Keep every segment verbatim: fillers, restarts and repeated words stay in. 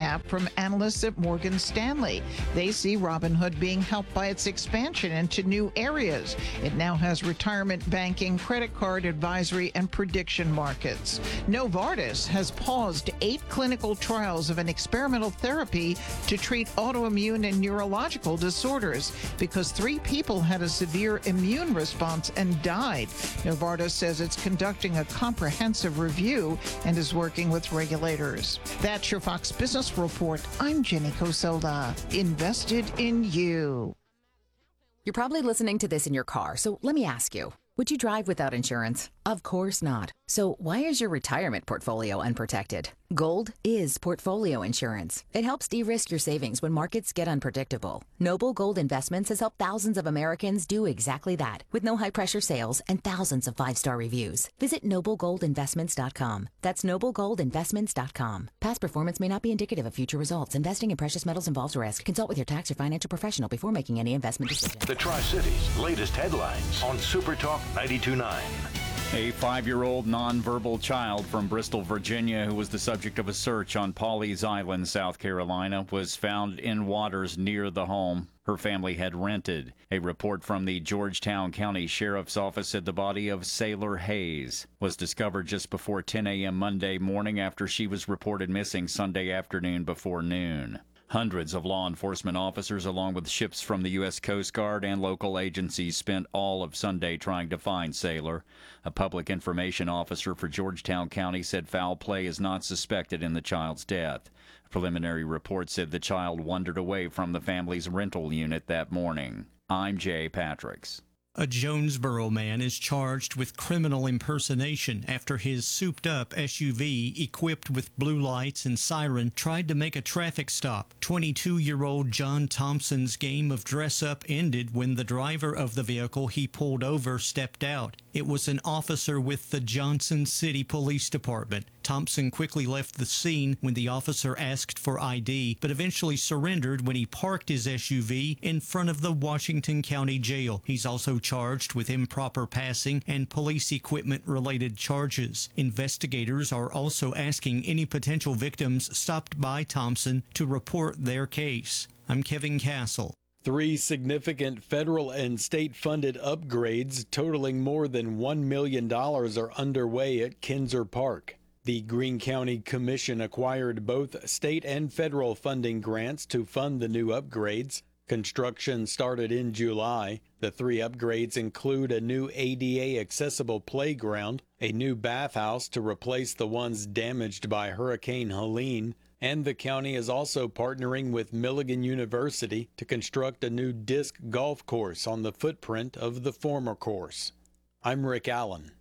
gap from analysts at Morgan Stanley. They see Robinhood being helped by its expansion into new areas. It now has retirement banking, credit card advisory, and prediction markets. Novartis has paused eight clinical trials of an experimental therapy to treat autoimmune and neurological disorders because three people had a severe immune response and died. Novartis says it's conducting a comprehensive review and is working with regulators. That's your Fox Business Report. I'm Jenny Cosola. Invested in you. You're probably listening to this in your car, so let me ask you, would you drive without insurance? Of course not. So why is your retirement portfolio unprotected? Gold is portfolio insurance. It helps de-risk your savings when markets get unpredictable. Noble Gold Investments has helped thousands of Americans do exactly that, with no high-pressure sales and thousands of five-star reviews. Visit noble gold investments dot com. That's noble gold investments dot com. Past performance may not be indicative of future results. Investing in precious metals involves risk. Consult with your tax or financial professional before making any investment decision. The Tri-Cities latest headlines on Super Talk ninety-two point nine. A five-year-old nonverbal child from Bristol, Virginia, who was the subject of a search on Pawleys Island, South Carolina, was found in waters near the home her family had rented. A report from the Georgetown County Sheriff's Office said the body of Sailor Hayes was discovered just before ten a.m. Monday morning after she was reported missing Sunday afternoon before noon. Hundreds of law enforcement officers, along with ships from the U S Coast Guard and local agencies, spent all of Sunday trying to find Sailor. A public information officer for Georgetown County said foul play is not suspected in the child's death. A preliminary report said the child wandered away from the family's rental unit that morning. I'm Jay Patricks. A Jonesboro man is charged with criminal impersonation after his souped-up S U V, equipped with blue lights and siren, tried to make a traffic stop. twenty-two-year-old John Thompson's game of dress-up ended when the driver of the vehicle he pulled over stepped out. It was an officer with the Johnson City Police Department. Thompson quickly left the scene when the officer asked for I D, but eventually surrendered when he parked his S U V in front of the Washington County Jail. He's also charged with improper passing and police equipment-related charges. Investigators are also asking any potential victims stopped by Thompson to report their case. I'm Kevin Castle. Three significant federal and state-funded upgrades totaling more than one million dollars are underway at Kinser Park. The Greene County Commission acquired both state and federal funding grants to fund the new upgrades. Construction started in July. The three upgrades include a new A D A-accessible playground, a new bathhouse to replace the ones damaged by Hurricane Helene, and the county is also partnering with Milligan University to construct a new disc golf course on the footprint of the former course. I'm Rick Allen.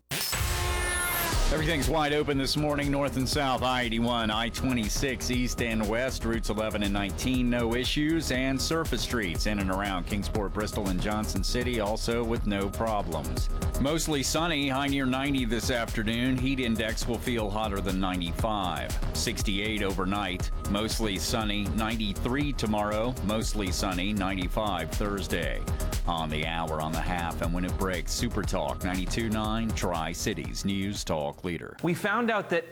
Everything's wide open this morning, north and south, I eighty-one, I twenty-six, east and west, routes eleven and nineteen, no issues, and surface streets in and around Kingsport, Bristol, and Johnson City, also with no problems. Mostly sunny, high near ninety this afternoon. Heat index will feel hotter than ninety-five. sixty-eight overnight, mostly sunny, ninety-three tomorrow, mostly sunny, ninety-five Thursday. On the hour, on the half, and when it breaks, Super Talk ninety-two point nine, Tri-Cities News Talk leader. We found out that